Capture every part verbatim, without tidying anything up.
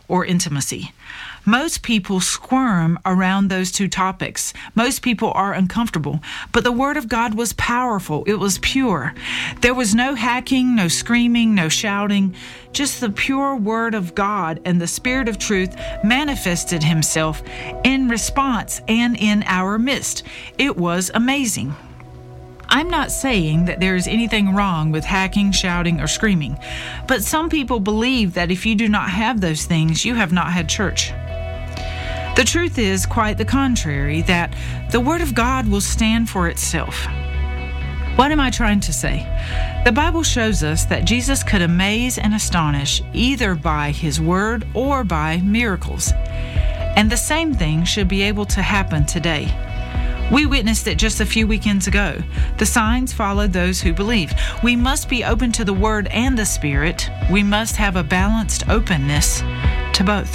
or intimacy. Most people squirm around those two topics. Most people are uncomfortable. But the Word of God was powerful. It was pure. There was no hacking, no screaming, no shouting. Just the pure Word of God, and the Spirit of truth manifested Himself in response and in our midst. It was amazing. I'm not saying that there is anything wrong with hacking, shouting, or screaming, but some people believe that if you do not have those things, you have not had church. The truth is quite the contrary, that the Word of God will stand for itself. What am I trying to say? The Bible shows us that Jesus could amaze and astonish either by His Word or by miracles. And the same thing should be able to happen today. We witnessed it just a few weekends ago. The signs followed those who believe. We must be open to the Word and the Spirit. We must have a balanced openness to both.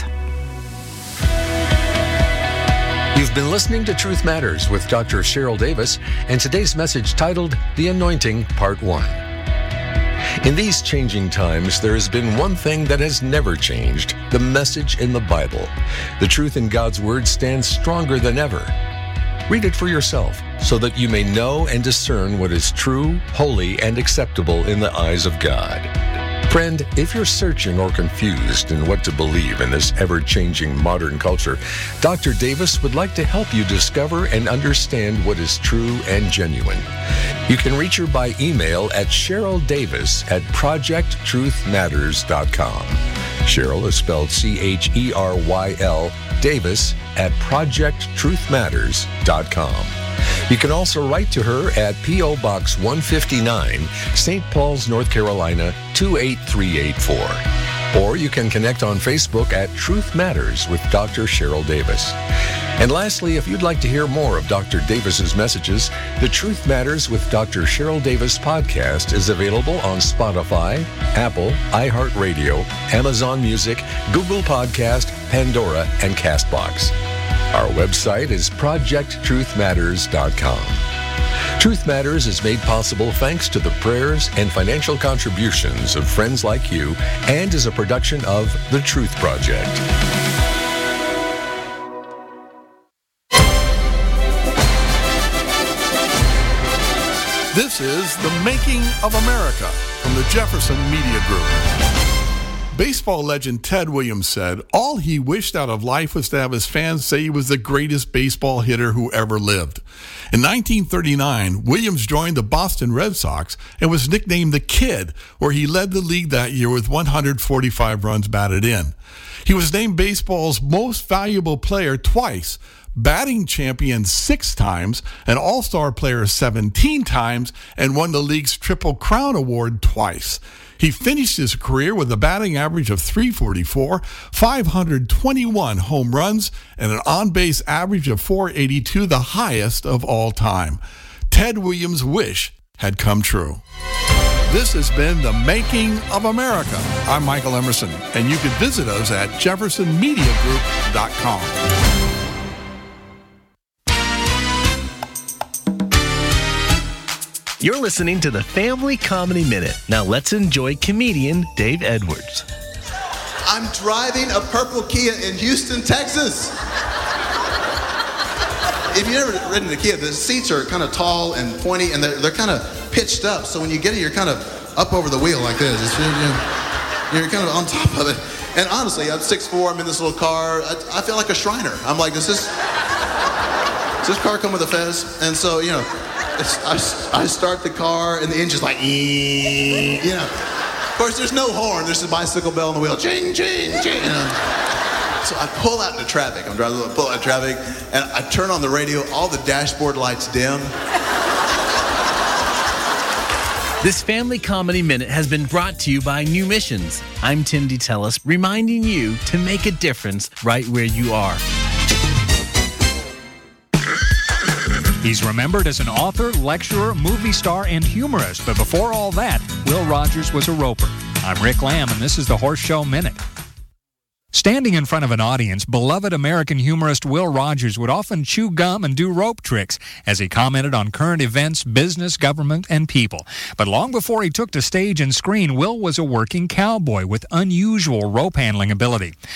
You've been listening to Truth Matters with Doctor Cheryl Davis, and today's message titled The Anointing, Part one. In these changing times, there has been one thing that has never changed: the message in the Bible. The truth in God's Word stands stronger than ever. Read it for yourself so that you may know and discern what is true, holy, and acceptable in the eyes of God. Friend, if you're searching or confused in what to believe in this ever-changing modern culture, Doctor Davis would like to help you discover and understand what is true and genuine. You can reach her by email at Cheryl Davis at project truth matters dot com. Cheryl is spelled C H E R Y L, Davis at project truth matters dot com. You can also write to her at P O Box one fifty-nine, Saint Paul's, North Carolina, two eight three eight four. Or you can connect on Facebook at Truth Matters with Doctor Cheryl Davis. And lastly, if you'd like to hear more of Doctor Davis's messages, the Truth Matters with Doctor Cheryl Davis podcast is available on Spotify, Apple, iHeartRadio, Amazon Music, Google Podcast, Pandora, and CastBox. Our website is project truth matters dot com. Truth Matters is made possible thanks to the prayers and financial contributions of friends like you, and is a production of The Truth Project. This is The Making of America from the Jefferson Media Group. Baseball legend Ted Williams said all he wished out of life was to have his fans say he was the greatest baseball hitter who ever lived. In nineteen thirty-nine, Williams joined the Boston Red Sox and was nicknamed the Kid, where he led the league that year with one hundred forty-five runs batted in. He was named baseball's most valuable player twice, batting champion six times, an all-star player seventeen times, and won the league's Triple Crown Award twice. He finished his career with a batting average of three forty-four, five hundred twenty-one home runs, and an on-base average of four eighty-two, the highest of all time. Ted Williams' wish had come true. This has been The Making of America. I'm Michael Emerson, and you can visit us at jefferson media group dot com. You're listening to the Family Comedy Minute. Now let's enjoy comedian Dave Edwards. I'm driving a purple Kia in Houston, Texas. If you've never ridden a Kia, the seats are kind of tall and pointy, and they're, they're kind of pitched up. So when you get it, you're kind of up over the wheel like this. It's, you know, you're kind of on top of it. And honestly, I'm six foot four, I'm in this little car. I, I feel like a Shriner. I'm like, does this, does this car come with a fez? And so, you know, It's, I, I start the car and the engine's like, ee, you know. Of course, there's no horn. There's a bicycle bell on the wheel. Ching, ching, ching. You know. So I pull out into traffic. I'm driving, I pull out into traffic, and I turn on the radio. All the dashboard lights dim. This Family Comedy Minute has been brought to you by New Missions. I'm Tim DeTellis, reminding you to make a difference right where you are. He's remembered as an author, lecturer, movie star, and humorist. But before all that, Will Rogers was a roper. I'm Rick Lamb, and this is the Horse Show Minute. Standing in front of an audience, beloved American humorist Will Rogers would often chew gum and do rope tricks as he commented on current events, business, government, and people. But long before he took to stage and screen, Will was a working cowboy with unusual rope handling ability.